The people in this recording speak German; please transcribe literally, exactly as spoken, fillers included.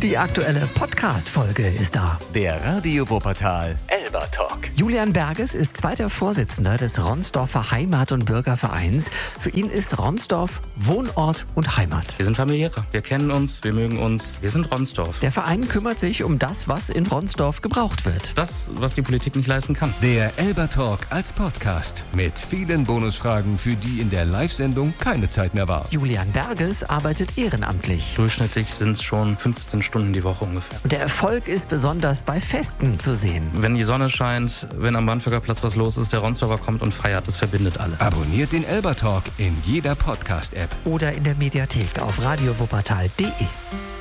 Die aktuelle Podcast-Folge ist da. Der Radio Wuppertal Elba Talk. Julian Berges ist zweiter Vorsitzender des Ronsdorfer Heimat- und Bürgervereins. Für ihn ist Ronsdorf Wohnort und Heimat. Wir sind familiärer, wir kennen uns, wir mögen uns, wir sind Ronsdorf. Der Verein kümmert sich um das, was in Ronsdorf gebraucht wird. Das, was die Politik nicht leisten kann. Der Elba Talk als Podcast mit vielen Bonusfragen, für die in der Live-Sendung keine Zeit mehr war. Julian Berges arbeitet ehrenamtlich. Durchschnittlich sind es schon fünfzehn Stunden die Woche ungefähr. Und der Erfolg ist besonders bei Festen zu sehen. Wenn die Sonne scheint, wenn am Brandenburger Platz was los ist, der Ronsdorfer kommt und feiert, das verbindet alle. Abonniert den Elba Talk in jeder Podcast-App. Oder in der Mediathek auf radio wuppertal punkt de.